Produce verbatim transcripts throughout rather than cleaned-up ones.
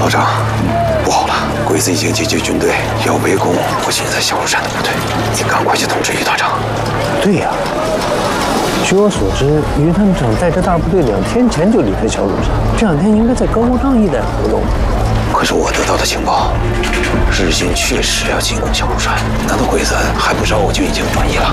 道长，不好了，鬼子已经集结军队，要围攻我现在小鹿山的部队，你赶快去通知于团长。 对呀、啊，据我所知，于团长带着大部队两天前就离开小鹿山，这两天应该在高屋帐一带活动。 可是我得到的情报，日军确实要进攻小鹿山，难道鬼子还不知道我就已经转移了？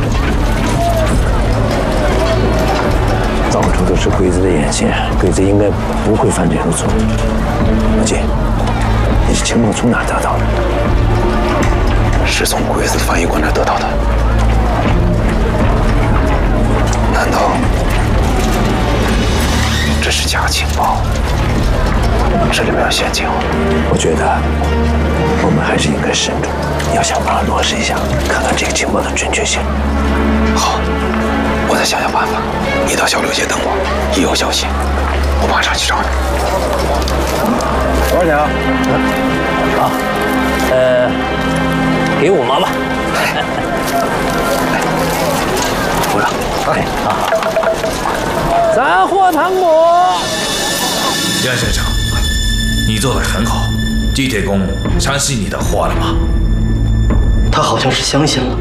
到处都是鬼子的眼线，鬼子应该不会犯这种错误。老季，你是情报从哪儿得到的？ 是从鬼子翻译官那儿得到的。难道这是假情报？这里面有陷阱。 我觉得我们还是应该慎重，要想办法落实一下，看看这个情报的准确性。 好，我再想想办法。你到小柳街等我，一有消息，我马上去找你。 多少钱啊？啊，呃，给五毛吧。部长，哎，好。三货糖果。 杨先生，你做得很好。地铁工相信你的话了吗？ 他好像是相信了。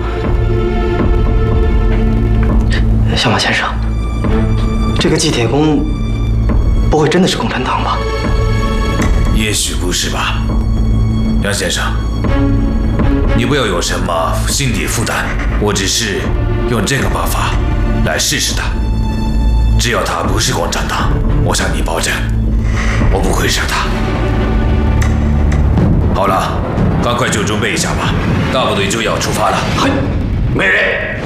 小马先生，这个祭铁工不会真的是共产党吧？ 也许不是吧，杨先生，你不要有什么心理负担。我只是用这个办法来试试他。只要他不是共产党，我向你保证，我不会杀他。好了，赶快就准备一下吧，大部队就要出发了。 嘿，每人。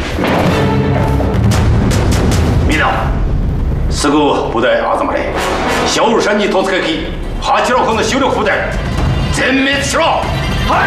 米长，这个部队啊怎么的？小鹿山你投资开去，哈起了可能修的部队，真没吃了。